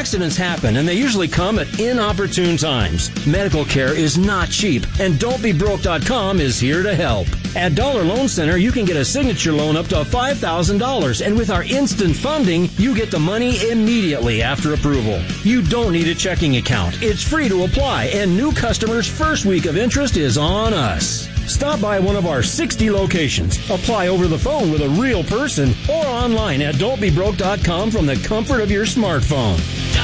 Accidents happen, and they usually come at inopportune times. Medical care is not cheap, and Don'tBeBroke.com is here to help. At Dollar Loan Center, you can get a signature loan up to $5,000, and with our instant funding, you get the money immediately after approval. You don't need a checking account. It's free to apply, and new customers' first week of interest is on us. Stop by one of our 60 locations. Apply over the phone with a real person or online at Don'tBeBroke.com from the comfort of your smartphone.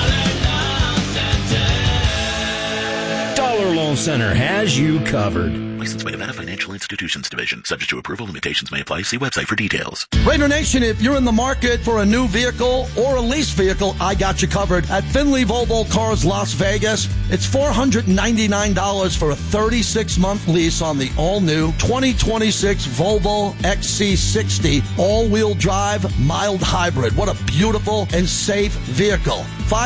Dollar Loan Center has you covered. Licensed by Nevada Financial Institutions Division. Subject to approval. Limitations may apply. See website for details. Raider Nation, if you're in the market for a new vehicle or a lease vehicle, I got you covered. At Finley Volvo Cars Las Vegas, it's $499 for a 36-month lease on the all-new 2026 Volvo XC60 all-wheel drive mild hybrid. What a beautiful and safe vehicle.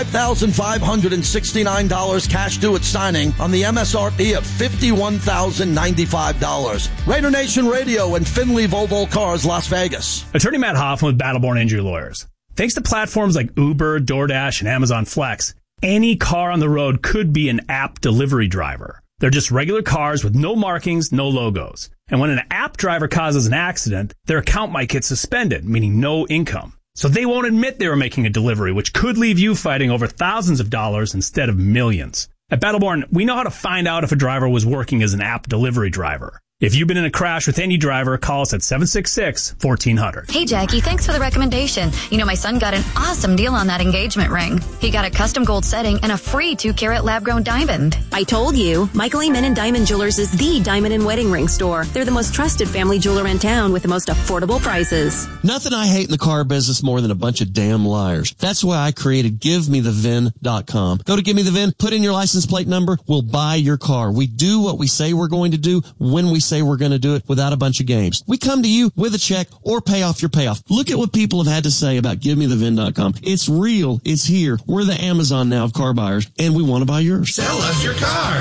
$5,569 cash due at signing on the MSRP of $51,095. Raider Nation Radio and Finley Volvo Cars, Las Vegas. Attorney Matt Hoffman with Battleborn Injury Lawyers. Thanks to platforms like Uber, DoorDash, and Amazon Flex, any car on the road could be an app delivery driver. They're just regular cars with no markings, no logos. And when an app driver causes an accident, their account might get suspended, meaning no income. So they won't admit they were making a delivery, which could leave you fighting over thousands of dollars instead of millions. At Battleborn, we know how to find out if a driver was working as an app delivery driver. If you've been in a crash with any driver, call us at 766-1400. Hey, Jackie, thanks for the recommendation. You know, my son got an awesome deal on that engagement ring. He got a custom gold setting and a free 2-carat lab-grown diamond. I told you, Michael E. Menon Diamond Jewelers is the diamond and wedding ring store. They're the most trusted family jeweler in town with the most affordable prices. Nothing I hate in the car business more than a bunch of damn liars. That's why I created GiveMeTheVIN.com. Go to Give Me the VIN, put in your license plate number, we'll buy your car. We do what we say we're going to do when we say we're going to do it without a bunch of games. We come to you with a check or pay off your payoff. Look at what people have had to say about GiveMeTheVIN.com. It's real. It's here. We're the Amazon now of car buyers, and we want to buy yours. Sell us your car.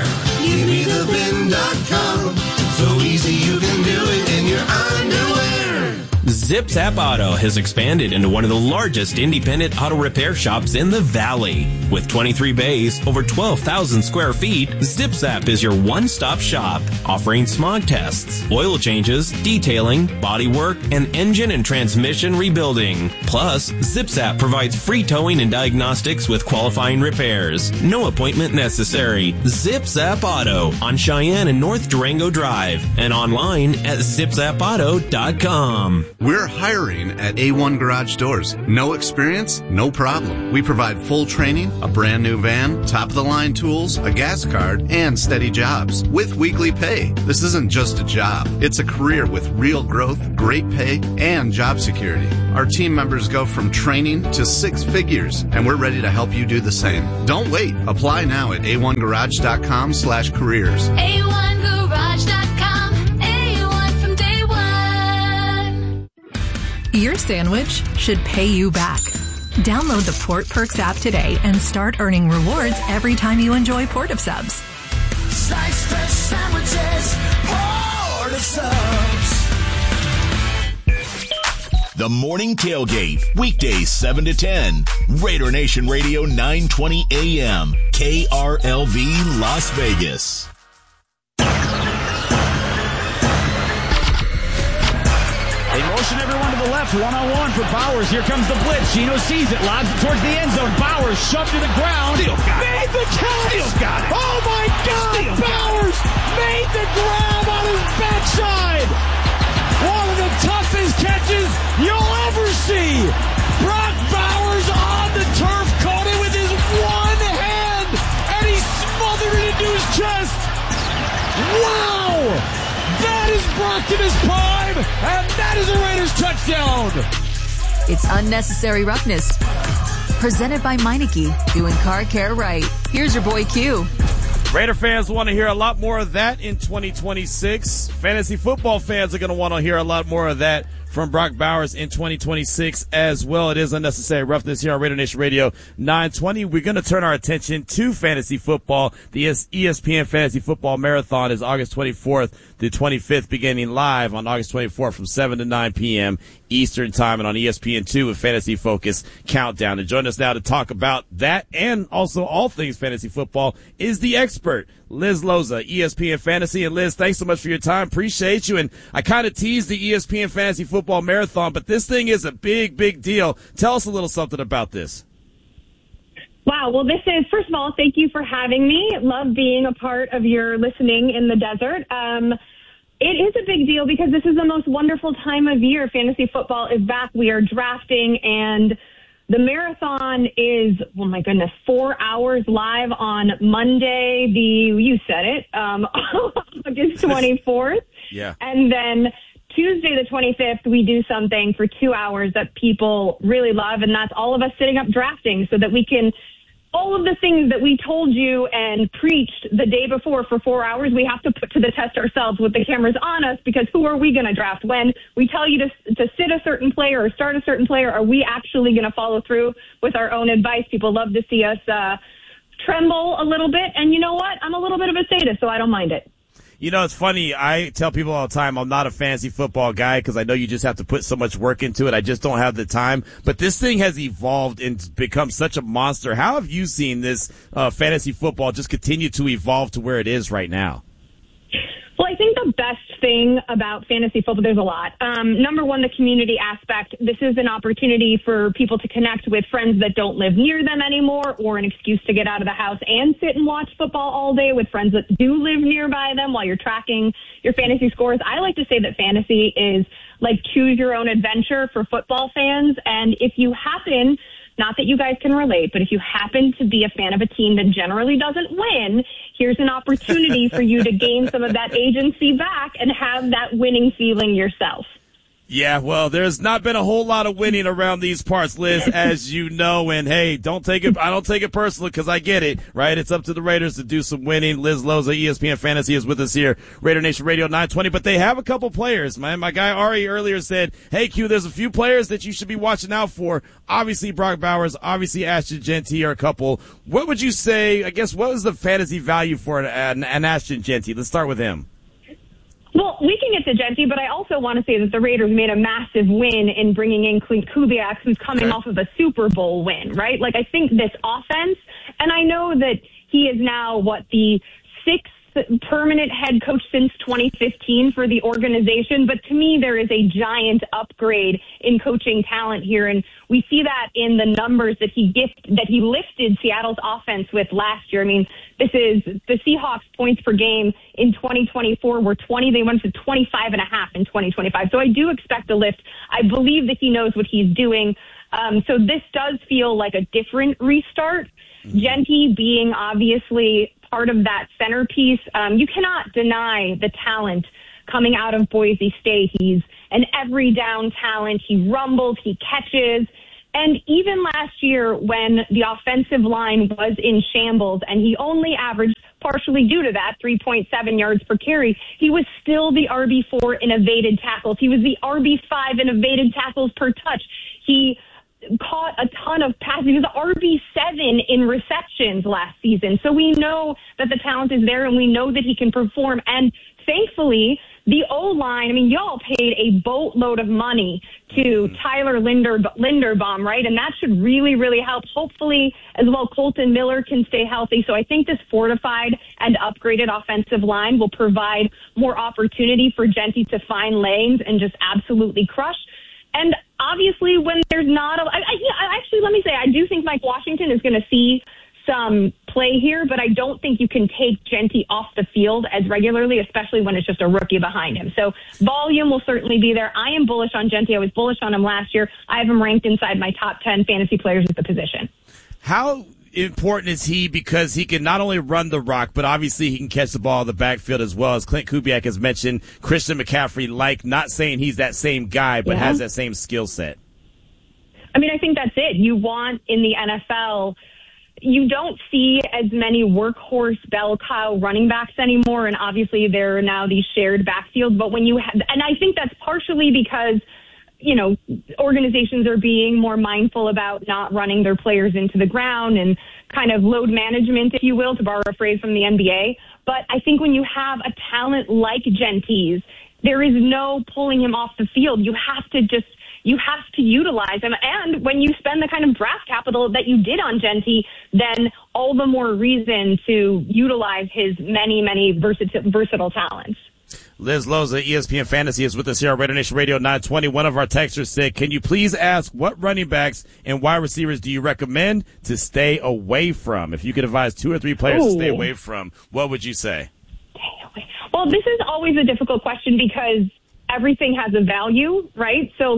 GiveMeTheVIN.com. So easy you can do it in your underwear. ZipZap Auto has expanded into one of the largest independent auto repair shops in the Valley. With 23 bays, over 12,000 square feet, ZipZap is your one-stop shop, offering smog tests, oil changes, detailing, body work, and engine and transmission rebuilding. Plus, ZipZap provides free towing and diagnostics with qualifying repairs. No appointment necessary. ZipZap Auto on Cheyenne and North Durango Drive and online at zipzapauto.com. We're hiring at A1 Garage Doors. No experience? No problem. We provide full training, a brand new van, top-of-the-line tools, a gas card, and steady jobs with weekly pay. This isn't just a job. It's a career with real growth, great pay, and job security. Our team members go from training to 6 figures, and we're ready to help you do the same. Don't wait. Apply now at a1garage.com/careers. A1garage.com. A1 from day one. Your sandwich should pay you back. Download the Port Perks app today and start earning rewards every time you enjoy Port of Subs. Slice fresh sandwiches, Port of Subs. The Morning Tailgate, weekdays 7 to 10. Raider Nation Radio 920 AM, KRLV Las Vegas. They motion everyone to the left, one-on-one for Bowers. Here comes the blitz. Gino sees it, lobs it towards the end zone. Bowers shoved to the ground. Made the catch. Oh, my God. Bowers made the grab on his backside. One of the toughest catches you'll ever see. Brock Bowers on the turf, caught it with his one hand, and he smothered it into his chest. Wow! That is Brock in his prime, and that is a Raiders touchdown. It's Unnecessary Roughness. Presented by Meineke, doing car care right. Here's your boy Q. Raider fans want to hear a lot more of that in 2026. Fantasy football fans are going to want to hear a lot more of that from Brock Bowers in 2026 as well. It is Unnecessary Roughness here on Raider Nation Radio 920. We're going to turn our attention to fantasy football. The ESPN Fantasy Football Marathon is August 24th through 25th, beginning live on August 24th from 7 to 9 p.m. Eastern Time and on ESPN2 with Fantasy Focus Countdown. And join us now to talk about that and also all things fantasy football is the expert, Liz Loza, ESPN Fantasy. And Liz, thanks so much for your time. Appreciate you. And I kind of teased the ESPN Fantasy Football Marathon, but this thing is a big, big deal. Tell us a little something about this. Wow. Well, this is, first of all, thank you for having me. Love being a part of your listening in the desert. It is a big deal because this is the most wonderful time of year. Fantasy football is back. We are drafting, and the marathon is, oh my goodness, 4 hours live on Monday, you said it, August 24th. Yeah. And then Tuesday the 25th, we do something for 2 hours that people really love, and that's all of us sitting up drafting so that we can, all of the things that we told you and preached the day before for 4 hours, we have to put to the test ourselves with the cameras on us, because who are we going to draft? When we tell you to sit a certain player or start a certain player, are we actually going to follow through with our own advice? People love to see us tremble a little bit, and you know what? I'm a little bit of a sadist, so I don't mind it. You know, it's funny. I tell people all the time I'm not a fantasy football guy because I know you just have to put so much work into it. I just don't have the time. But this thing has evolved and become such a monster. How have you seen this fantasy football just continue to evolve to where it is right now? Well, I think the best thing about fantasy football, there's a lot. Number one, the community aspect. This is an opportunity for people to connect with friends that don't live near them anymore, or an excuse to get out of the house and sit and watch football all day with friends that do live nearby them while you're tracking your fantasy scores. I like to say that fantasy is like choose your own adventure for football fans. And if you happen, not that you guys can relate, but if you happen to be a fan of a team that generally doesn't win, here's an opportunity for you to gain some of that agency back and have that winning feeling yourself. Yeah, well, there's not been a whole lot of winning around these parts, Liz, as you know. And hey, I don't take it personally because I get it, right? It's up to the Raiders to do some winning. Liz Loza, ESPN Fantasy, is with us here, Raider Nation Radio 920. But they have a couple players. My guy Ari earlier said, hey, Q, there's a few players that you should be watching out for. Obviously, Brock Bowers, obviously, Ashton Jeanty are a couple. What would you say, I guess, what was the fantasy value for an Ashton Jeanty? Let's start with him. Well, we can get to Jeanty, but I also want to say that the Raiders made a massive win in bringing in Klint Kubiak, who's coming off of a Super Bowl win, right? Like, I think this offense, and I know that he is now, the sixth permanent head coach since 2015 for the organization, but to me, there is a giant upgrade in coaching talent here, and we see that in the numbers that he lifted Seattle's offense with last year. I mean, this is the Seahawks points per game in 2024 were 20. They went to 25.5 in 2025. So I do expect a lift. I believe that he knows what he's doing. So this does feel like a different restart. Jeanty being obviously part of that centerpiece. You cannot deny the talent coming out of Boise State. He's an every down talent. He rumbles, he catches. And even last year when the offensive line was in shambles and he only averaged, partially due to that, 3.7 yards per carry, he was still the RB4 in evaded tackles. He was the RB5 in evaded tackles per touch. He caught a ton of passes. He was RB7 in receptions last season. So we know that the talent is there and we know that he can perform. And thankfully, the O-line, I mean, y'all paid a boatload of money to Tyler Linderbaum, right? And that should really, really help. Hopefully, as well, Colton Miller can stay healthy. So I think this fortified and upgraded offensive line will provide more opportunity for Jeanty to find lanes and just absolutely crush. And obviously, when there's not actually, let me say, I do think Mike Washington is going to see some play here, but I don't think you can take Jeanty off the field as regularly, especially when it's just a rookie behind him. So volume will certainly be there. I am bullish on Jeanty. I was bullish on him last year. I have him ranked inside my top 10 fantasy players at the position. How important is he, because he can not only run the rock, but obviously he can catch the ball in the backfield as well, as Klint Kubiak has mentioned. Christian McCaffrey, not saying he's that same guy, but has that same skill set. I mean, I think that's it. You want in the NFL, you don't see as many workhorse bell cow running backs anymore, and obviously there are now these shared backfields. But when you have, and I think that's partially because organizations are being more mindful about not running their players into the ground and kind of load management, if you will, to borrow a phrase from the NBA. But I think when you have a talent like Gentis, there is no pulling him off the field. You have to utilize him. And when you spend the kind of draft capital that you did on Genty, then all the more reason to utilize his many, many versatile talents. Liz Loza, ESPN Fantasy, is with us here on Raider Nation Radio 920. One of our texters said, can you please ask what running backs and wide receivers do you recommend to stay away from? If you could advise 2 or 3 players to stay away from, what would you say? Well, this is always a difficult question because everything has a value, right? So,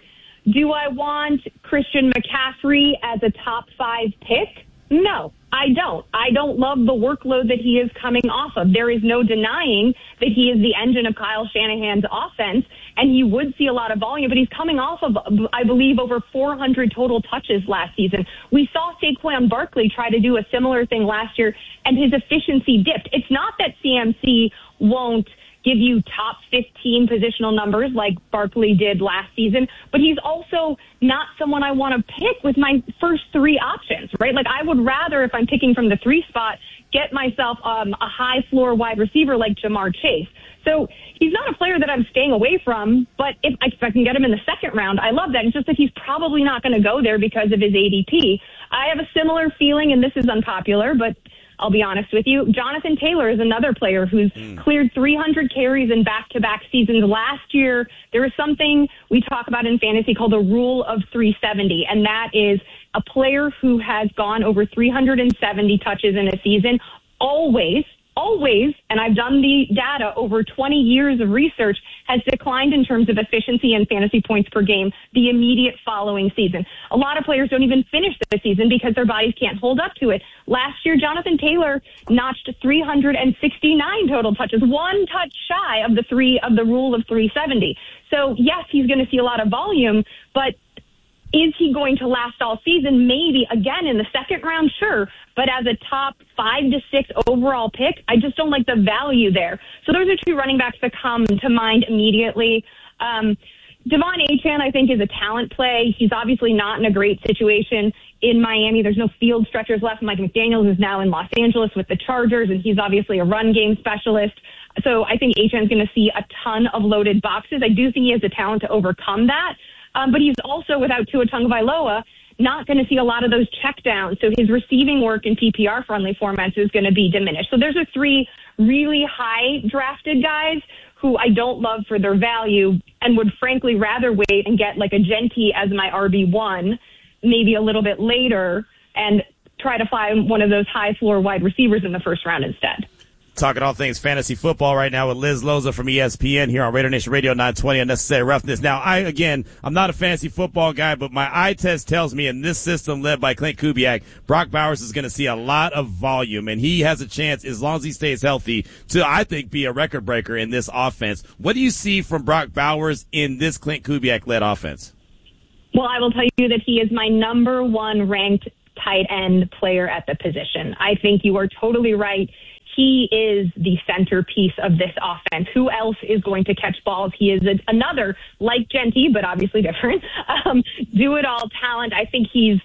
do I want Christian McCaffrey as a top 5 pick? No, I don't. I don't love the workload that he is coming off of. There is no denying that he is the engine of Kyle Shanahan's offense, and he would see a lot of volume, but he's coming off of, I believe, over 400 total touches last season. We saw Saquon Barkley try to do a similar thing last year, and his efficiency dipped. It's not that CMC won't give you top 15 positional numbers like Barkley did last season, but he's also not someone I want to pick with my first 3 options, right? I would rather, if I'm picking from the 3 spot, get myself a high floor wide receiver like Jamar Chase. So he's not a player that I'm staying away from, but if I can get him in the 2nd round, I love that. It's just that he's probably not going to go there because of his ADP. I have a similar feeling, and this is unpopular, but I'll be honest with you. Jonathan Taylor is another player who's cleared 300 carries in back-to-back seasons. Last year, there was something we talk about in fantasy called the rule of 370, and that is a player who has gone over 370 touches in a season always, and I've done the data over 20 years of research, has declined in terms of efficiency and fantasy points per game the immediate following season. A lot of players don't even finish the season because their bodies can't hold up to it. Last year, Jonathan Taylor notched 369 total touches, 1 touch shy of the rule of 370. So yes, he's going to see a lot of volume, but is he going to last all season? Maybe. Again, in the 2nd round, sure. But as a top 5 to 6 overall pick, I just don't like the value there. So those are 2 running backs that come to mind immediately. Devon Achane, I think, is a talent play. He's obviously not in a great situation in Miami. There's no field stretchers left. Mike McDaniels is now in Los Angeles with the Chargers, and he's obviously a run game specialist. So I think Achane's going to see a ton of loaded boxes. I do think he has the talent to overcome that. But he's also, without Tua Tagovailoa, not going to see a lot of those checkdowns. So his receiving work in PPR-friendly formats is going to be diminished. So there's 3 really high-drafted guys who I don't love for their value and would frankly rather wait and get a Genty as my RB1 maybe a little bit later and try to find one of those high-floor wide receivers in the 1st round instead. Talking all things fantasy football right now with Liz Loza from ESPN here on Raider Nation Radio 920 Unnecessary Roughness. Now, I'm not a fantasy football guy, but my eye test tells me in this system led by Clint Kubiak, Brock Bowers is going to see a lot of volume, and he has a chance, as long as he stays healthy, to, I think, be a record breaker in this offense. What do you see from Brock Bowers in this Clint Kubiak-led offense? Well, I will tell you that he is my number 1 ranked tight end player at the position. I think you are totally right. He is the centerpiece of this offense. Who else is going to catch balls? He is another, like Genty, but obviously different, do-it-all talent. I think he's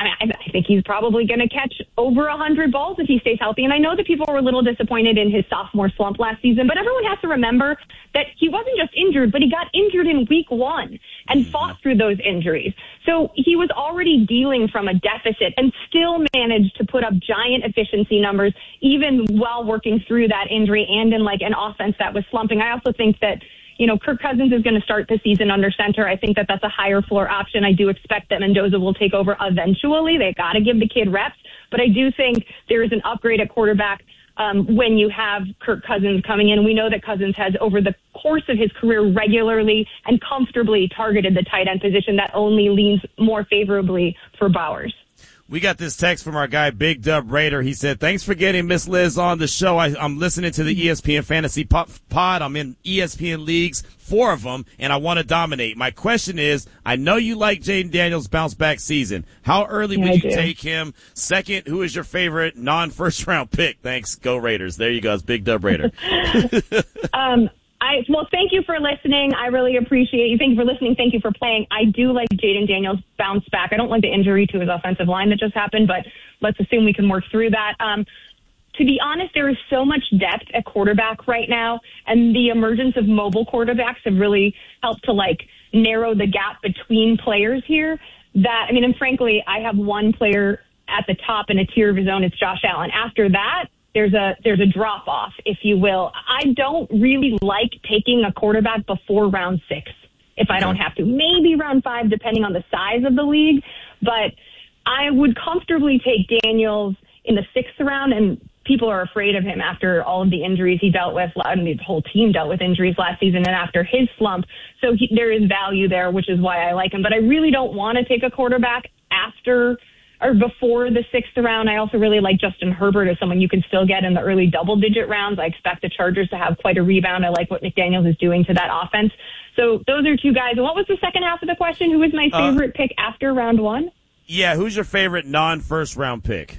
probably going to catch over 100 balls if he stays healthy. And I know that people were a little disappointed in his sophomore slump last season, but everyone has to remember that he wasn't just injured, but he got injured in week 1 and fought through those injuries. So he was already dealing from a deficit and still managed to put up giant efficiency numbers, even while working through that injury and in an offense that was slumping. I also think that Kirk Cousins is going to start the season under center. I think that that's a higher floor option. I do expect that Mendoza will take over eventually. They got to give the kid reps. But I do think there is an upgrade at quarterback when you have Kirk Cousins coming in. We know that Cousins has, over the course of his career, regularly and comfortably targeted the tight end position. That only leans more favorably for Bowers. We got this text from our guy, Big Dub Raider. He said, thanks for getting Miss Liz on the show. I'm listening to the ESPN Fantasy Pod. I'm in ESPN leagues, 4 of them, and I want to dominate. My question is, I know you like Jaden Daniels' bounce-back season. How early would you take him? Second, who is your favorite non-first-round pick? Thanks. Go Raiders. There you go. It's Big Dub Raider. Well, thank you for listening. I really appreciate you. Thank you for listening. Thank you for playing. I do like Jaden Daniels' bounce back. I don't like the injury to his offensive line that just happened, but let's assume we can work through that. To be honest, there is so much depth at quarterback right now, and the emergence of mobile quarterbacks have really helped to narrow the gap between players here. And frankly, I have one player at the top in a tier of his own. It's Josh Allen. After that, there's a drop off, if you will. I don't really like taking a quarterback before round 6 if I don't have to. Maybe round 5, depending on the size of the league. But I would comfortably take Daniels in the 6th round, and people are afraid of him after all of the injuries he dealt with, and the whole team dealt with injuries last season and after his slump. So there is value there, which is why I like him. But I really don't want to take a quarterback after or before the 6th round. I also really like Justin Herbert as someone you can still get in the early double-digit rounds. I expect the Chargers to have quite a rebound. I like what McDaniels is doing to that offense. So those are two guys. And what was the second half of the question? Who was my favorite pick after round 1? Yeah, who's your favorite non-first round pick?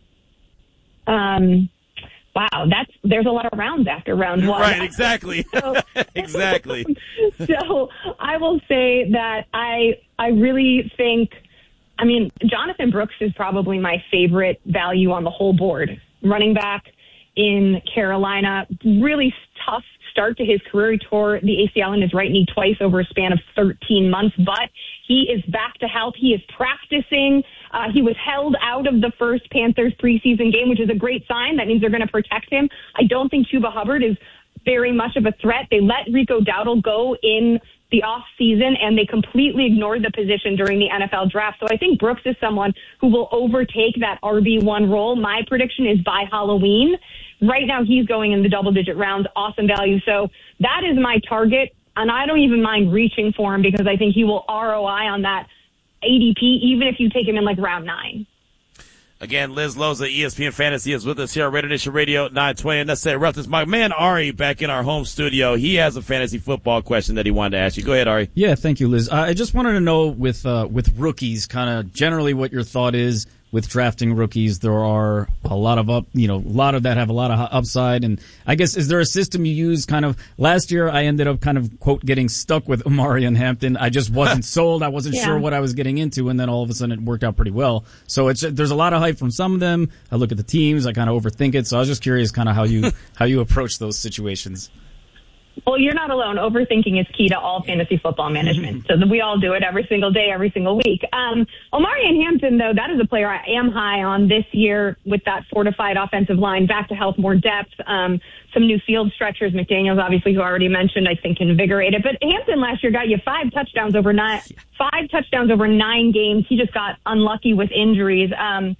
Wow, there's a lot of rounds after round 1. Right, exactly. Exactly. So I will say that I really think, Jonathan Brooks is probably my favorite value on the whole board. Running back in Carolina, really tough start to his career. He tore the ACL in his right knee twice over a span of 13 months, but he is back to health. He is practicing. He was held out of the first Panthers preseason game, which is a great sign. That means they're going to protect him. I don't think Chuba Hubbard is very much of a threat. They let Rico Dowdle go in the off season, and they completely ignored the position during the NFL draft. So I think Brooks is someone who will overtake that RB1 role. My prediction is by Halloween. Right now, he's going in the double-digit rounds. Awesome value. So that is my target, and I don't even mind reaching for him because I think he will ROI on that ADP, even if you take him in round 9. Again, Liz Loza, ESPN Fantasy, is with us here on Raider Nation Radio 920. And let's say, Roughness, my man Ari back in our home studio. He has a fantasy football question that he wanted to ask you. Go ahead, Ari. Yeah, thank you, Liz. I just wanted to know with rookies, kind of generally what your thought is with drafting rookies. There are a lot of that have a lot of upside. And I guess, is there a system you use kind of last year? I ended up kind of, quote, getting stuck with Omari and Hampton. I just wasn't sold. I wasn't sure what I was getting into. And then all of a sudden it worked out pretty well. So there's a lot of hype from some of them. I look at the teams. I kind of overthink it. So I was just curious kind of how you approach those situations. Well, you're not alone. Overthinking is key to all fantasy football management. So we all do it every single day, every single week. Omari and Hampton, though, that is a player I am high on this year with that fortified offensive line, back to health, more depth, some new field stretchers. McDaniels, obviously, who I already mentioned, I think invigorated. But Hampton last year got you 5 touchdowns over 9 games. He just got unlucky with injuries.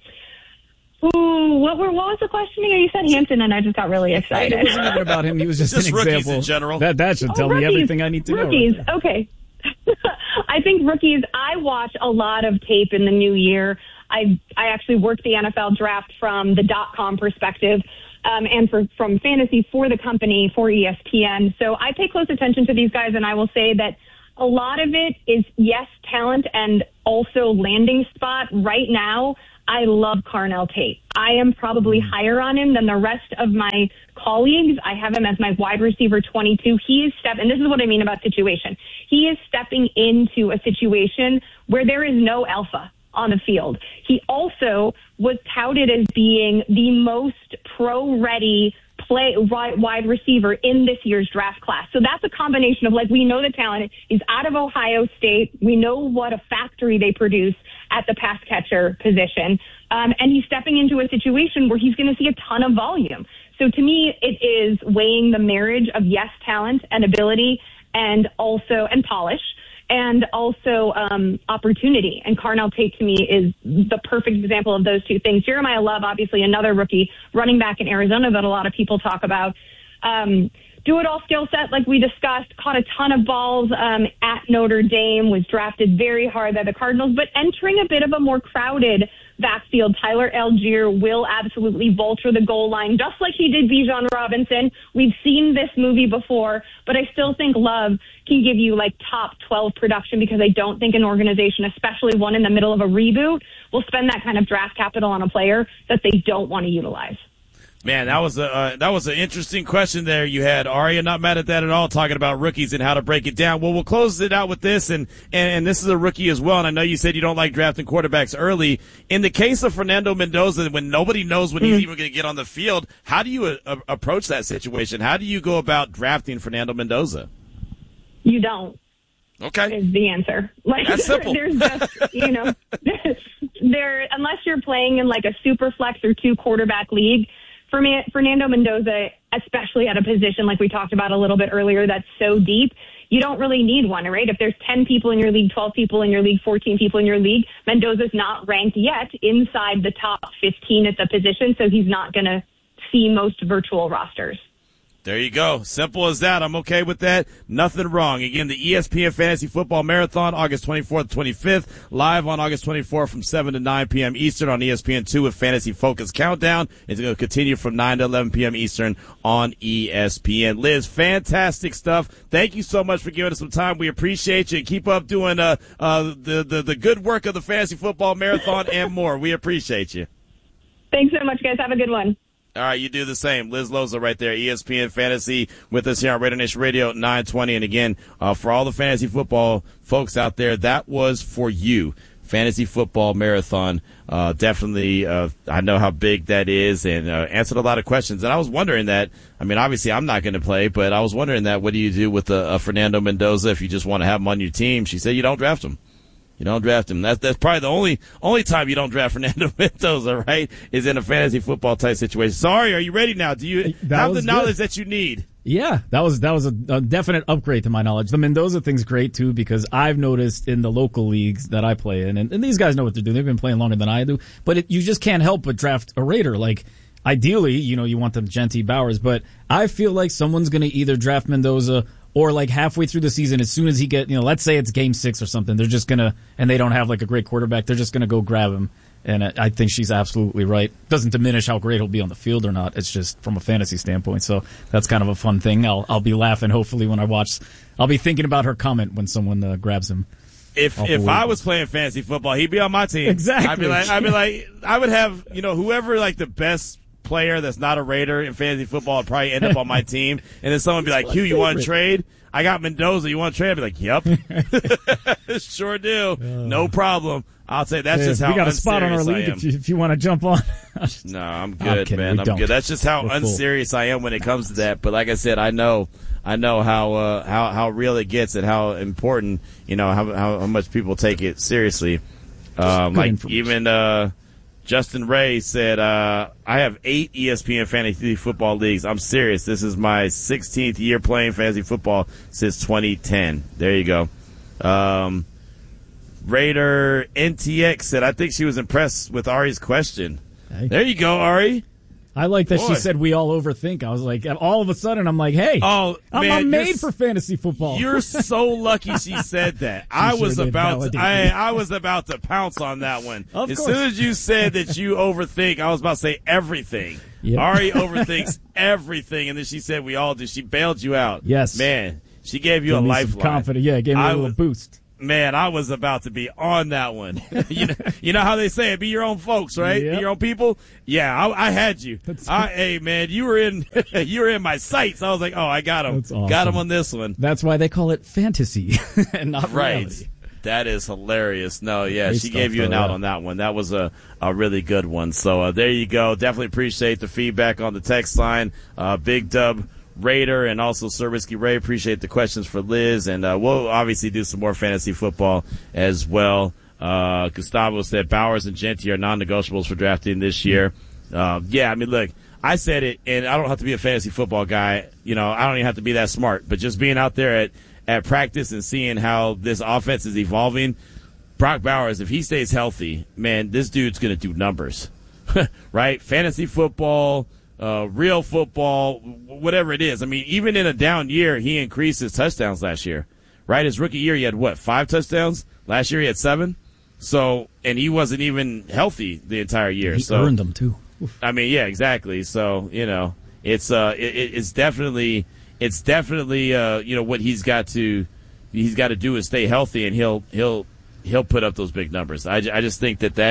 What was the question again? You said Hampton, and I just got really excited. It wasn't even about him. He was just an example. In general. That should tell me everything I need to know. Rookies, okay. I think rookies, I watch a lot of tape in the new year. I actually worked the NFL draft from the .com perspective and from fantasy for the company, for ESPN. So I pay close attention to these guys, and I will say that a lot of it is, yes, talent and also landing spot. Right now, I love Carnell Tate. I am probably higher on him than the rest of my colleagues. I have him as my wide receiver 22. And this is what I mean about situation. He is stepping into a situation where there is no alpha on the field. He also was touted as being the most pro-ready wide receiver in this year's draft class. So that's a combination of, we know the talent. He's out of Ohio State. We know what a factory they produce at the pass catcher position. And he's stepping into a situation where he's going to see a ton of volume. So to me, it is weighing the marriage of, yes, talent and ability and polish, and also opportunity. And Carnell Tate, to me, is the perfect example of those two things. Jeremiah Love, obviously another rookie running back in Arizona that a lot of people talk about. Do-it-all skill set, like we discussed, caught a ton of balls at Notre Dame, was drafted very hard by the Cardinals, but entering a bit of a more crowded backfield. Tyler Algier will absolutely vulture the goal line, just like he did Bijan Robinson. We've seen this movie before, but I still think Love can give you top 12 production, because I don't think an organization, especially one in the middle of a reboot, will spend that kind of draft capital on a player that they don't want to utilize. Man, that was an interesting question there you had, Ari. I'm not mad at that at all, talking about rookies and how to break it down. Well, we'll close it out with this, and this is a rookie as well, and I know you said you don't like drafting quarterbacks early. In the case of Fernando Mendoza, when nobody knows when he's even going to get on the field, how do you approach that situation? How do you go about drafting Fernando Mendoza? You don't. Okay. Is the answer. Like, that's simple. There's just, unless you're playing in like a super flex or 2 quarterback league, for me, Fernando Mendoza, especially at a position like we talked about a little bit earlier that's so deep, you don't really need one, right? If there's 10 people in your league, 12 people in your league, 14 people in your league, Mendoza's not ranked yet inside the top 15 at the position, so he's not going to see most virtual rosters. There you go. Simple as that. I'm okay with that. Nothing wrong. Again, the ESPN Fantasy Football Marathon, August 24th, 25th, live on August 24th from 7 to 9 p.m. Eastern on ESPN2 with Fantasy Focus Countdown. It's going to continue from 9 to 11 p.m. Eastern on ESPN. Liz, fantastic stuff. Thank you so much for giving us some time. We appreciate you. Keep up doing the good work of the Fantasy Football Marathon and more. We appreciate you. Thanks so much, guys. Have a good one. All right, you do the same. Liz Loza right there, ESPN Fantasy, with us here on Raider Nation Radio 920. And again, for all the fantasy football folks out there, that was for you. Fantasy Football Marathon. Definitely, I know how big that is, and answered a lot of questions. And I was wondering that, I mean, obviously I'm not going to play, but I was wondering that, what do you do with a Fernando Mendoza if you just want to have him on your team? She said you don't draft him. You don't draft him. That's probably the only time you don't draft Fernando Mendoza, right? Is in a fantasy football type situation. Sorry, are you ready now? Do you have the knowledge that you need? Yeah, that was a definite upgrade to my knowledge. The Mendoza thing's great too, because I've noticed in the local leagues that I play in, and these guys know what they're doing. They've been playing longer than I do, but you just can't help but draft a Raider. Like, ideally, you want them Genty Bowers, but I feel like someone's going to either draft Mendoza or like halfway through the season, as soon as he let's say it's game 6 or something, they're just gonna, and they don't have like a great quarterback, they're just gonna go grab him. And I think she's absolutely right. Doesn't diminish how great he'll be on the field or not. It's just from a fantasy standpoint. So that's kind of a fun thing. I'll be laughing hopefully when I watch. I'll be thinking about her comment when someone grabs him. If I was playing fantasy football, he'd be on my team. Exactly. I would have whoever like the best player that's not a Raider in fantasy football would probably end up on my team. And then someone would be like, Hugh, you want to trade? I got Mendoza. You want to trade? I'd be like, yep. Sure do. No problem. I'll say that's just how we got a spot on our league if you want to jump on. No, I'm good, man. I'm good. That's just how unserious I am when it comes to that. But like I said, I know how real it gets and how important, how much people take it seriously. Like even Justin Ray said, I have 8 ESPN Fantasy Football Leagues. I'm serious. This is my 16th year playing fantasy football since 2010. There you go. Raider NTX said, I think she was impressed with Ari's question. Hey. There you go, Ari. I like that she said we all overthink. I was like, all of a sudden, I'm like, hey, I'm made for fantasy football. You're so lucky she said that. I was about to pounce on that one. As soon as you said that you overthink, I was about to say everything. Yep. Ari overthinks everything, and then she said we all do. She bailed you out. Yes. Man, she gave you a lifeline. Confidence. Yeah, gave me a little boost. Man, I was about to be on that one. you know how they say it, be your own folks, right? Yep. Be your own people. Yeah, I had you. Hey, man, you were in my sights. I was like, oh, I got him. That's awesome. Got him on this one. That's why they call it fantasy and not reality. That is hilarious. No, yeah, she gave you an out on that one. That was a really good one. So there you go. Definitely appreciate the feedback on the text line. Big Dub Raider and also Sir Risky Ray. Appreciate the questions for Liz, and we'll obviously do some more fantasy football as well. Gustavo said Bowers and Genty are non-negotiables for drafting this year. Yeah, I mean, look, I said it, and I don't have to be a fantasy football guy. I don't even have to be that smart, but just being out there at practice and seeing how this offense is evolving, Brock Bowers, if he stays healthy, man, this dude's going to do numbers, right? Fantasy football, real football, whatever it is. I mean, even in a down year, he increased his touchdowns last year, right? His rookie year, he had 5 touchdowns? Last year, he had 7. So, and he wasn't even healthy the entire year. He earned them too. I mean, yeah, exactly. So, it's definitely what he's got to do is stay healthy, and he'll put up those big numbers. I just think that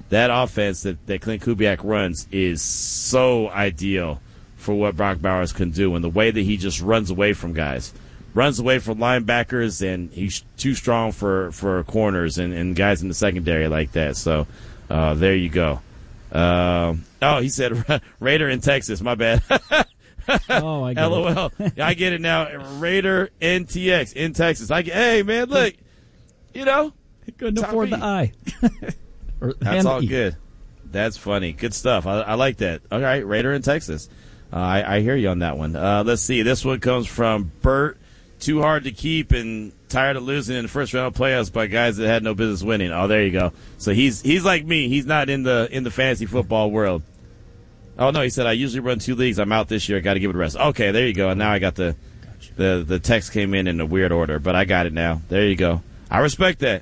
that offense that Clint Kubiak runs is so ideal for what Brock Bowers can do, and the way that he just runs away from guys. Runs away from linebackers, and he's too strong for corners and guys in the secondary like that. So there you go. He said Raider in Texas. My bad. Oh, I get LOL. it. I get it now. Raider NTX in Texas. Hey, man, look. Couldn't afford the I. That's all good. That's funny. Good stuff. I like that. All right, Raider in Texas. I hear you on that one. Let's see. This one comes from Bert. Too hard to keep and tired of losing in the first round of playoffs by guys that had no business winning. Oh, there you go. So he's like me. He's not in the fantasy football world. Oh no, he said I usually run 2 leagues. I'm out this year. I got to give it a rest. Okay, there you go. And now I got the text came in a weird order, but I got it now. There you go. I respect that.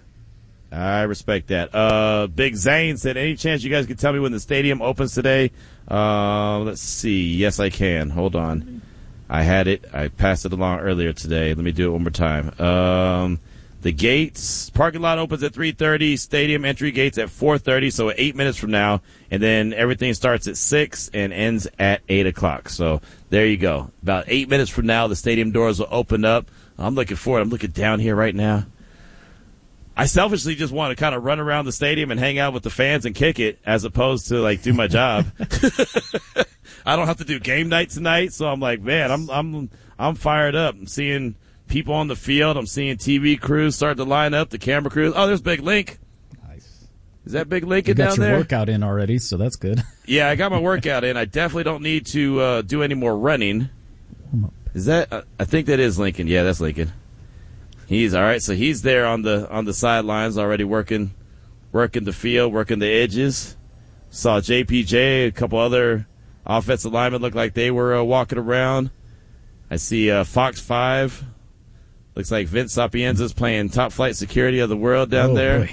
Big Zane said, any chance you guys could tell me when the stadium opens today? Let's see. Yes, I can. Hold on. I had it. I passed it along earlier today. Let me do it one more time. The gates, parking lot opens at 3:30. Stadium entry gates at 4:30, so 8 minutes from now. And then everything starts at 6 and ends at 8 o'clock. So there you go. About 8 minutes from now, the stadium doors will open up. I'm looking forward. I'm looking down here right now. I selfishly just want to kind of run around the stadium and hang out with the fans and kick it as opposed to, do my job. I don't have to do game night tonight, so I'm like, man, I'm fired up. I'm seeing people on the field. I'm seeing TV crews start to line up, the camera crews. Oh, there's Big Link. Nice. Is that Big Lincoln down there? You got your workout in already, so that's good. Yeah, I got my workout in. I definitely don't need to do any more running. Is that? I think that is Lincoln. Yeah, that's Lincoln. He's all right. So he's there on the sidelines already working the field, working the edges. Saw JPJ, a couple other offensive linemen look like they were walking around. I see Fox 5. Looks like Vince Sapienza's playing top flight security of the world down there.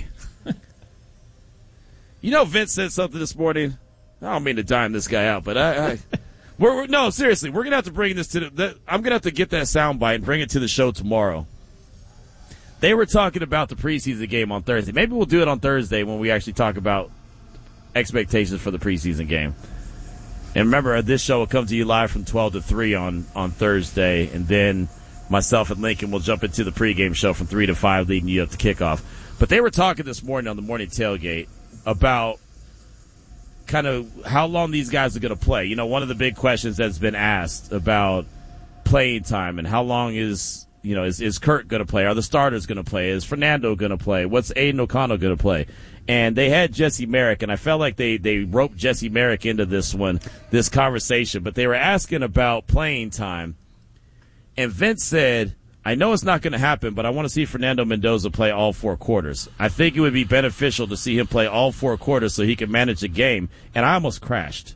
Boy. Vince said something this morning. I don't mean to dime this guy out, but no, seriously, we're gonna have to bring this to I'm gonna have to get that soundbite and bring it to the show tomorrow. They were talking about the preseason game on Thursday. Maybe we'll do it on Thursday when we actually talk about expectations for the preseason game. And remember, this show will come to you live from 12 to 3 on Thursday, and then myself and Lincoln will jump into the pregame show from 3 to 5, leading you up to kickoff. But they were talking this morning on the morning tailgate about kind of how long these guys are going to play. One of the big questions that's been asked about playing time and how long is Kurt going to play? Are the starters going to play? Is Fernando going to play? What's Aiden O'Connell going to play? And they had Jesse Merrick, and I felt like they roped Jesse Merrick into this conversation. But they were asking about playing time. And Vince said, I know it's not going to happen, but I want to see Fernando Mendoza play all 4 quarters. I think it would be beneficial to see him play all 4 quarters so he can manage the game. And I almost crashed.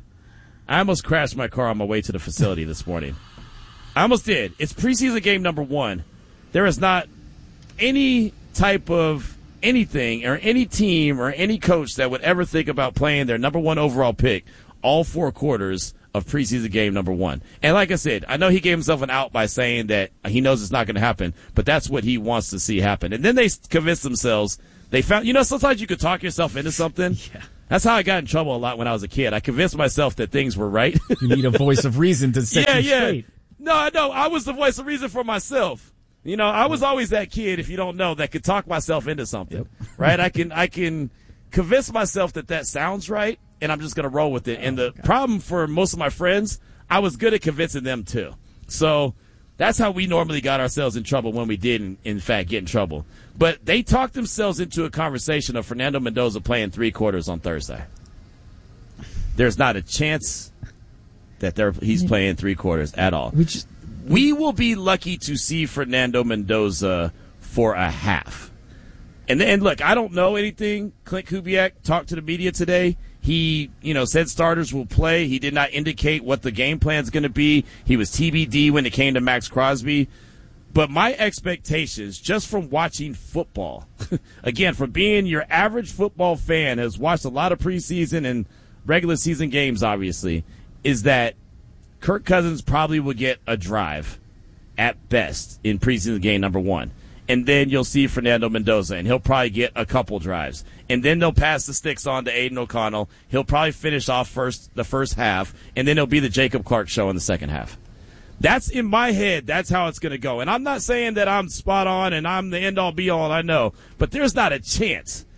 My car on my way to the facility this morning. I almost did. It's preseason game number 1. There is not any type of anything or any team or any coach that would ever think about playing their number 1 overall pick all 4 quarters of preseason game number 1. And like I said, I know he gave himself an out by saying that he knows it's not going to happen, but that's what he wants to see happen. And then they convinced themselves. They found, sometimes you could talk yourself into something. Yeah. That's how I got in trouble a lot when I was a kid. I convinced myself that things were right. You need a voice of reason to set you straight. No, I was the voice of reason for myself. I was always that kid, if you don't know, that could talk myself into something, right? I can convince myself that sounds right, and I'm just going to roll with it. And the problem for most of my friends, I was good at convincing them too. So that's how we normally got ourselves in trouble when we did, in fact, get in trouble. But they talked themselves into a conversation of Fernando Mendoza playing 3 quarters on Thursday. There's not a chance that he's playing 3 quarters at all. We will be lucky to see Fernando Mendoza for a half. And look, I don't know anything. Clint Kubiak talked to the media today. He, said starters will play. He did not indicate what the game plan is going to be. He was TBD when it came to Max Crosby. But my expectations, just from watching football, again, from being your average football fan, has watched a lot of preseason and regular season games, obviously, is that Kirk Cousins probably will get a drive at best in preseason game number 1. And then you'll see Fernando Mendoza, and he'll probably get a couple drives. And then they'll pass the sticks on to Aiden O'Connell. He'll probably finish off the first half, and then it'll be the Jacob Clark show in the second half. That's in my head. That's how it's going to go. And I'm not saying that I'm spot on and I'm the end-all, be-all, I know. But there's not a chance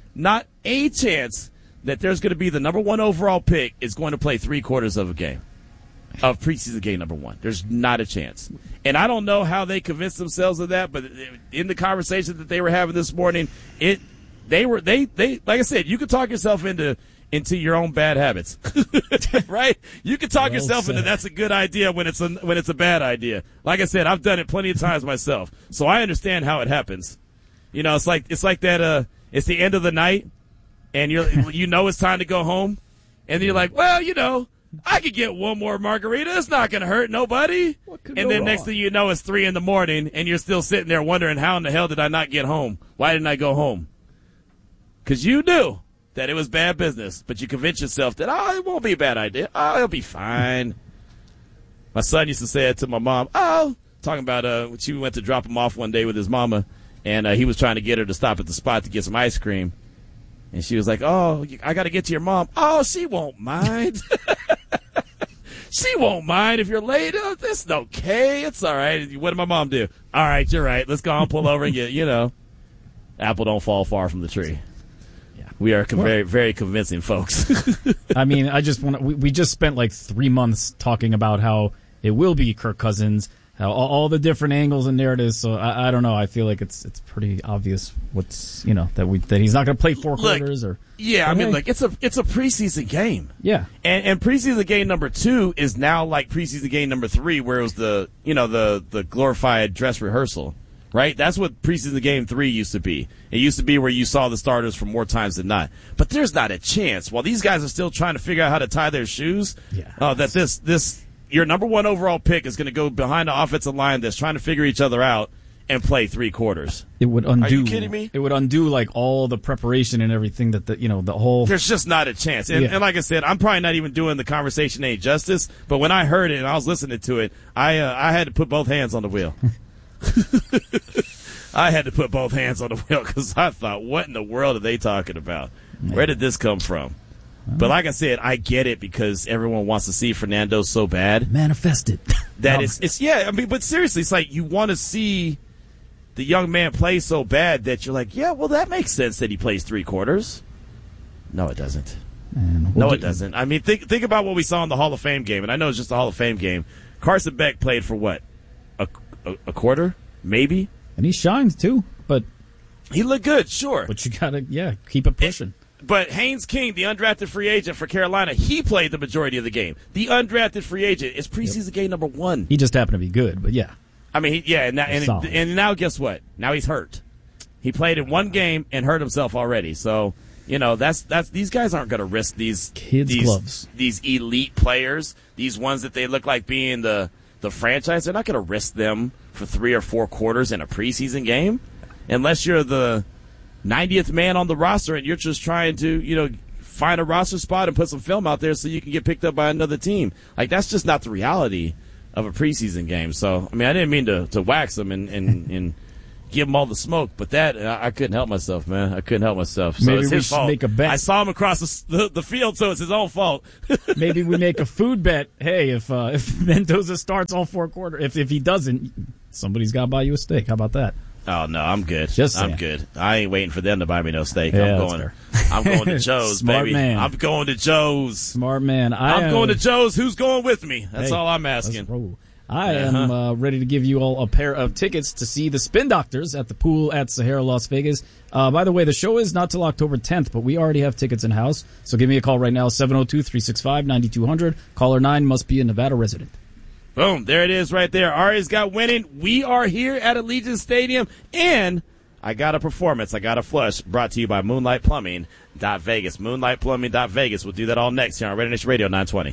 that there's going to be the number 1 overall pick is going to play 3/4 of a game. Of preseason game number 1. There's not a chance. And I don't know how they convinced themselves of that, but in the conversation that they were having this morning, they like I said, you could talk yourself into your own bad habits. Right? You can talk yourself into that's a good idea when it's a bad idea. Like I said, I've done it plenty of times myself. So I understand how it happens. You know, it's like that it's the end of the night and it's time to go home, and then you're like, well, I could get one more margarita. It's not going to hurt nobody. And then next thing you know, it's 3 a.m. and you're still sitting there wondering, how in the hell did I not get home? Why didn't I go home? Because you knew that it was bad business, but you convinced yourself that, it won't be a bad idea. It'll be fine. My son used to say it to my mom. Talking about she went to drop him off one day with his mama, and he was trying to get her to stop at the spot to get some ice cream. And she was like, I got to get to your mom. She won't mind. She won't mind if you're late. It's okay. It's all right. What did my mom do? All right, you're right. Let's go on, pull over and get, apple don't fall far from the tree. Yeah. We are very, very convincing folks. I mean, we just spent like 3 months talking about how it will be Kirk Cousins, how all the different angles and narratives. So I don't know. I feel like it's pretty obvious what's, that he's not going to play 4 quarters or. Yeah, I mean, it's a preseason game. Yeah. And preseason game number 2 is now like preseason game number 3, where it was the glorified dress rehearsal, right? That's what preseason game 3 used to be. It used to be where you saw the starters for more times than not. But there's not a chance, while these guys are still trying to figure out how to tie their shoes, that this your number 1 overall pick is going to go behind the offensive line that's trying to figure each other out and play 3/4. It would undo. Are you kidding me? It would undo like all the preparation and everything that the whole. There's just not a chance. And like I said, I'm probably not even doing the conversation any justice. But when I heard it and I was listening to it, I had to put both hands on the wheel. I had to put both hands on the wheel because I thought, what in the world are they talking about? Where did this come from? But like I said, I get it because everyone wants to see Fernando so bad. Manifest it. That but seriously, it's like you want to see the young man plays so bad that you're like, that makes sense that he plays 3/4. No, it doesn't. It doesn't. I mean, think about what we saw in the Hall of Fame game, and I know it's just a Hall of Fame game. Carson Beck played for what? A quarter? Maybe? And he shines, too, but... He looked good, sure. But you gotta, keep it pushing. But Haynes King, the undrafted free agent for Carolina, he played the majority of the game. The undrafted free agent is preseason game number 1. He just happened to be good, but yeah. I mean, and now guess what? Now he's hurt. He played in 1 game and hurt himself already. So, that's these guys aren't going to risk these gloves. These elite players, these ones that they look like being the franchise. They're not going to risk them for 3 or 4 quarters in a preseason game, unless you're the 90th man on the roster and you're just trying to, find a roster spot and put some film out there so you can get picked up by another team. Like, that's just not the reality of a preseason game. So, I mean, I didn't mean to wax them and give them all the smoke, but that I couldn't help myself, man. I couldn't help myself. So maybe it's his fault. Make a bet. I saw him across the field, so it's his own fault. Maybe we make a food bet. Hey, if Mendoza starts all 4 quarters, if he doesn't, somebody's got to buy you a steak. How about that? Oh no, I'm good. I'm good. I ain't waiting for them to buy me no steak. Yeah, I'm going to Joe's, Smart baby. Man. I'm going to Joe's. Smart man. I'm going to Joe's. Who's going with me? That's all I'm asking. I am ready to give you all a pair of tickets to see the Spin Doctors at the pool at Sahara, Las Vegas. By the way, the show is not till October 10th, but we already have tickets in house. So give me a call right now, 702-365-9200. Caller 9 must be a Nevada resident. Boom, there it is right there. Ari's got winning. We are here at Allegiant Stadium, and I got a performance. I got a flush brought to you by Moonlight Plumbing.Vegas. Moonlightplumbing.Vegas. We'll do that all next here on Radio Nation Radio 920.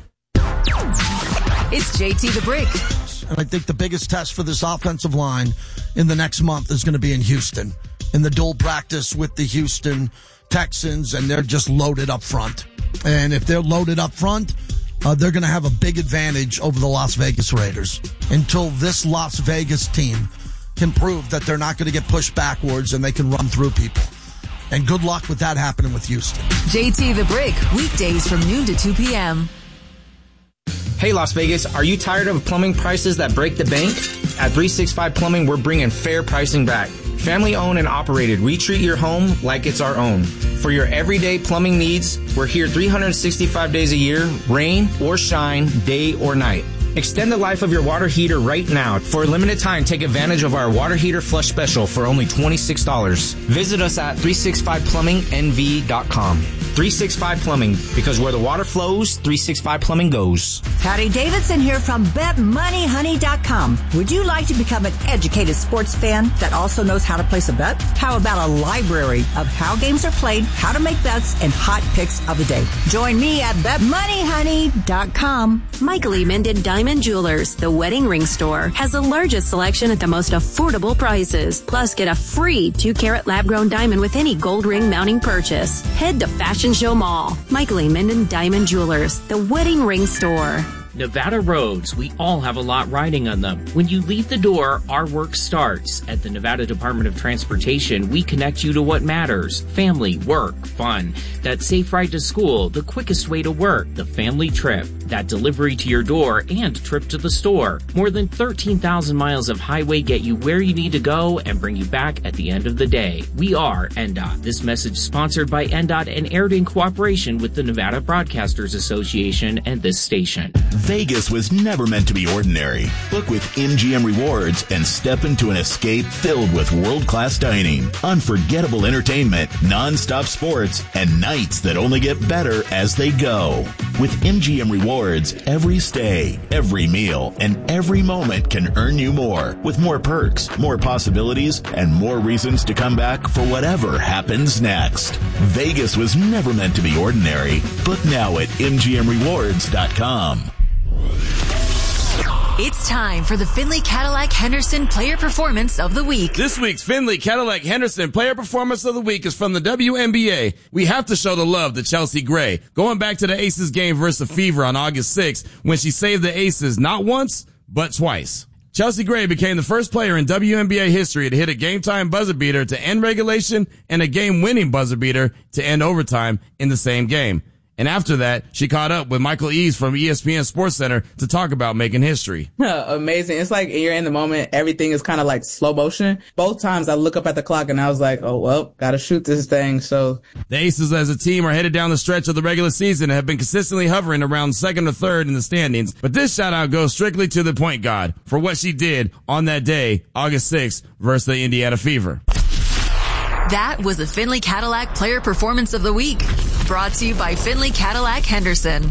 It's JT the Brick. And I think the biggest test for this offensive line in the next month is going to be in Houston, in the dual practice with the Houston Texans, and they're just loaded up front. And if they're loaded up front, they're going to have a big advantage over the Las Vegas Raiders until this Las Vegas team can prove that they're not going to get pushed backwards and they can run through people. And good luck with that happening with Houston. JT the Brick, weekdays from noon to 2 p.m. Hey Las Vegas, are you tired of plumbing prices that break the bank? At 365 Plumbing, we're bringing fair pricing back. Family owned and operated, we treat your home like it's our own. For your everyday plumbing needs, we're here 365 days a year, rain or shine, day or night. Extend the life of your water heater right now. For a limited time, take advantage of our water heater flush special for only $26. Visit us at 365plummingnv.com. 365 Plumbing, because where the water flows, 365 Plumbing goes. Patty Davidson here from BetMoneyHoney.com. Would you like to become an educated sports fan that also knows how to place a bet? How about a library of how games are played, how to make bets, and hot picks of the day? Join me at BetMoneyHoney.com. Michael E. Menden Diamond Jewelers, the wedding ring store, has the largest selection at the most affordable prices. Plus, get a free 2-carat lab-grown diamond with any gold ring mounting purchase. Head to Fashion Show Mall. Michael E. Menden Diamond Jewelers, the wedding ring store. Nevada roads, we all have a lot riding on them. When you leave the door, our work starts. At the Nevada Department of Transportation, we connect you to what matters. Family, work, fun. That safe ride to school, the quickest way to work, the family trip, that delivery to your door, and trip to the store. More than 13,000 miles of highway get you where you need to go and bring you back at the end of the day. We are NDOT. This message sponsored by NDOT and aired in cooperation with the Nevada Broadcasters Association and this station. Vegas was never meant to be ordinary. Book with MGM Rewards and step into an escape filled with world-class dining, unforgettable entertainment, non-stop sports, and nights that only get better as they go. With MGM Rewards, every stay, every meal, and every moment can earn you more, with more perks, more possibilities, and more reasons to come back for whatever happens next. Vegas was never meant to be ordinary. Book now at MGMRewards.com. It's time for the Findlay Cadillac Henderson Player Performance of the Week. This week's Findlay Cadillac Henderson Player Performance of the Week is from the WNBA. We have to show the love to Chelsea Gray, going back to the Aces game versus the Fever on August 6th when she saved the Aces not once, but twice. Chelsea Gray became the first player in WNBA history to hit a game-time buzzer beater to end regulation and a game-winning buzzer beater to end overtime in the same game. And after that, she caught up with Michael Eaves from ESPN Sports Center to talk about making history. Amazing. It's like you're in the moment. Everything is kind of like slow motion. Both times I look up at the clock and I was like, oh, well, gotta shoot this thing. So the Aces as a team are headed down the stretch of the regular season and have been consistently hovering around second or third in the standings. But this shout out goes strictly to the point guard for what she did on that day, August 6th versus the Indiana Fever. That was the Findlay Cadillac Player Performance of the Week. Brought to you by Findlay Cadillac Henderson.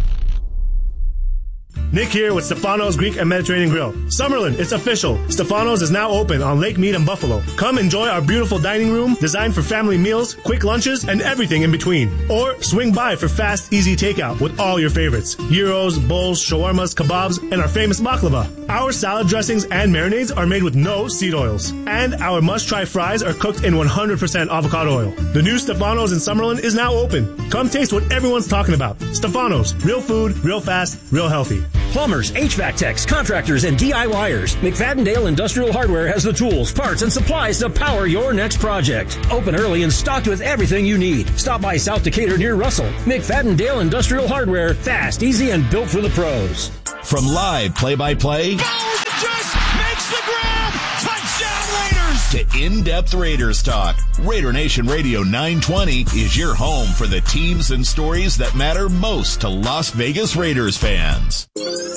Nick here with Stefano's Greek and Mediterranean Grill. Summerlin, it's official. Stefano's is now open on Lake Mead and Buffalo. Come enjoy our beautiful dining room designed for family meals, quick lunches, and everything in between. Or swing by for fast, easy takeout with all your favorites. Gyros, bowls, shawarmas, kebabs, and our famous baklava. Our salad dressings and marinades are made with no seed oils. And our must-try fries are cooked in 100% avocado oil. The new Stefano's in Summerlin is now open. Come taste what everyone's talking about. Stefano's. Real food, real fast, real healthy. Plumbers, HVAC techs, contractors, and DIYers. McFadden-Dale Industrial Hardware has the tools, parts, and supplies to power your next project. Open early and stocked with everything you need. Stop by South Decatur near Russell. McFadden-Dale Industrial Hardware. Fast, easy, and built for the pros. From live play-by-play just makes the grab. Touchdown Raiders. to in-depth Raiders talk, Raider Nation Radio 920 is your home for the teams and stories that matter most to Las Vegas Raiders fans.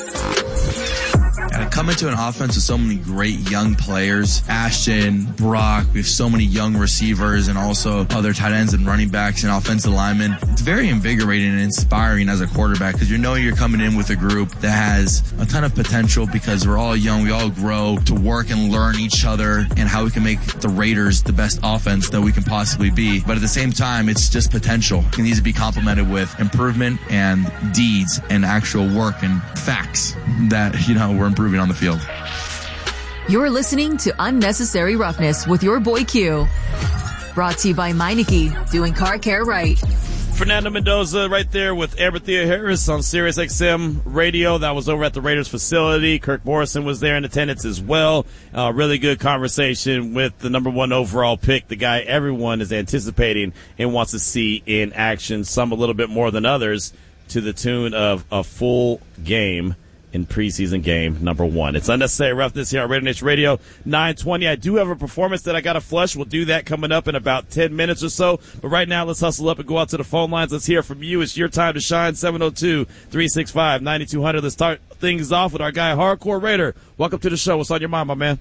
And come into an offense with so many great young players, Ashton, Brock, we have so many young receivers and also other tight ends and running backs and offensive linemen. It's very invigorating and inspiring as a quarterback because you know you're coming in with a group that has a ton of potential because we're all young, we all grow to work and learn each other and how we can make the Raiders the best offense that we can possibly be. But at the same time, it's just potential. It needs to be complemented with improvement and deeds and actual work and facts that, you know, we're improving on the field. You're listening to Unnecessary Roughness with your boy Q. Brought to you by Meineke, doing car care right. Fernando Mendoza right there with Amber Thea Harris on Sirius XM Radio. That was over at the Raiders facility. Kirk Morrison was there in attendance as well. Really good conversation with the number 1 overall pick, the guy everyone is anticipating and wants to see in action, some a little bit more than others, to the tune of a full game in preseason game number 1. It's Unnecessary Roughness here on Raider Nation Radio 920. I do have a performance that I got to flush. We'll do that coming up in about 10 minutes or so. But right now, let's hustle up and go out to the phone lines. Let's hear from you. It's your time to shine. 702-365-9200. Let's start things off with our guy, Hardcore Raider. Welcome to the show. What's on your mind, my man?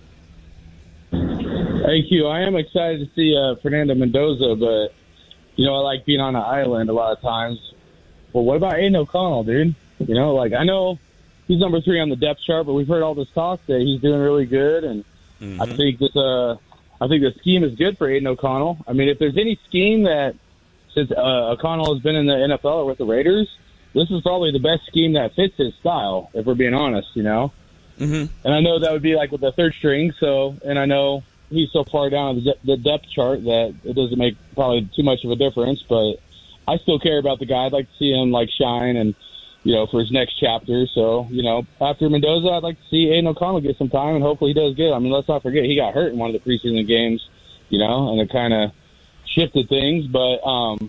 Thank you. I am excited to see Fernando Mendoza, but, I like being on an island a lot of times. Well, what about Aiden O'Connell, dude? I know he's number 3 on the depth chart, but we've heard all this talk that he's doing really good, and I think the scheme is good for Aiden O'Connell. I mean, if there's any scheme that, since O'Connell has been in the NFL or with the Raiders, this is probably the best scheme that fits his style, if we're being honest, And I know that would be like with the third string, and I know he's so far down the depth chart that it doesn't make probably too much of a difference, but I still care about the guy. I'd like to see him shine and, for his next chapter. So, after Mendoza, I'd like to see Aiden O'Connell get some time, and hopefully he does good. I mean, let's not forget he got hurt in one of the preseason games, and it kind of shifted things. But, I'd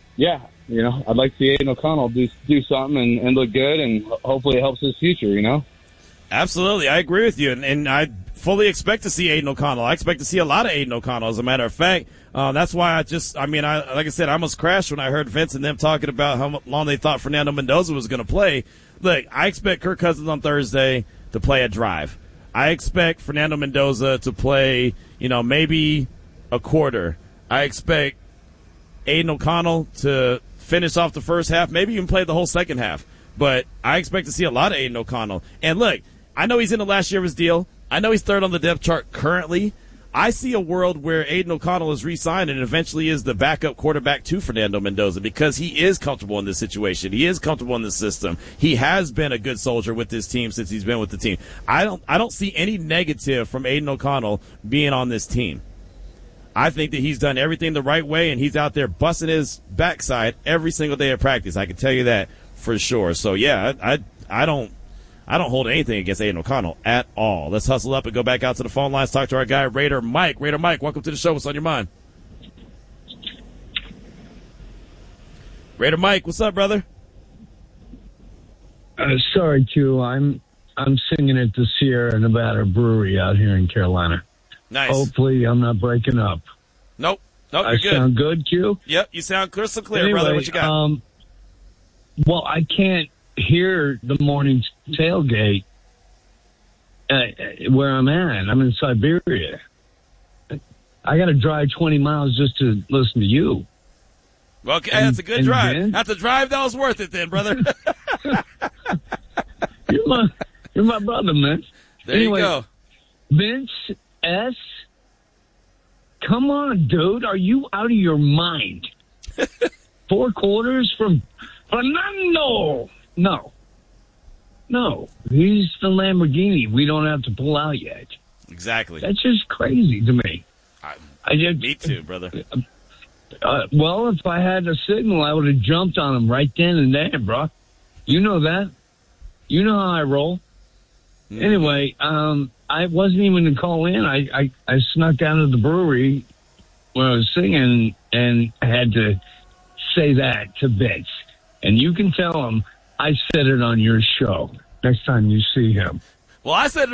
like to see Aiden O'Connell do something and look good, and hopefully it helps his future, Absolutely. I agree with you, and I fully expect to see Aiden O'Connell. I expect to see a lot of Aiden O'Connell, as a matter of fact. That's why like I said, I almost crashed when I heard Vince and them talking about how long they thought Fernando Mendoza was going to play. Look, I expect Kirk Cousins on Thursday to play a drive. I expect Fernando Mendoza to play, maybe a quarter. I expect Aiden O'Connell to finish off the first half, maybe even play the whole second half. But I expect to see a lot of Aiden O'Connell. And look, I know he's in the last year of his deal. I know he's 3rd on the depth chart currently. I see a world where Aiden O'Connell is re-signed and eventually is the backup quarterback to Fernando Mendoza, because he is comfortable in this situation. He is comfortable in this system. He has been a good soldier with this team since he's been with the team. I don't see any negative from Aiden O'Connell being on this team. I think that he's done everything the right way, and he's out there busting his backside every single day of practice. I can tell you that for sure. So yeah, I don't hold anything against Aiden O'Connell at all. Let's hustle up and go back out to the phone lines, talk to our guy, Raider Mike. Raider Mike, welcome to the show. What's on your mind? Raider Mike, what's up, brother? Sorry, Q. I'm singing at the Sierra Nevada Brewery out here in Carolina. Nice. Hopefully I'm not breaking up. Nope, you're good. I sound good, Q? Yep, you sound crystal clear, anyway, brother. What you got? Well, I can't hear the morning tailgate where I'm at. I'm in Siberia. I got to drive 20 miles just to listen to you. Well, okay, that's a good drive. Ben? That's a drive that was worth it then, brother. You're my brother, man. There you go. Vince S., come on, dude. Are you out of your mind? 4 quarters from Fernando. No. He's the Lamborghini we don't have to pull out yet. Exactly. That's just crazy to me. Me too, brother. Well, if I had a signal, I would have jumped on him right then and there, bro. You know that. You know how I roll. Mm-hmm. Anyway, I wasn't even going to call in. I snuck down to the brewery when I was singing and I had to say that to Vince. And you can tell him I said it on your show next time you see him. Well, I said it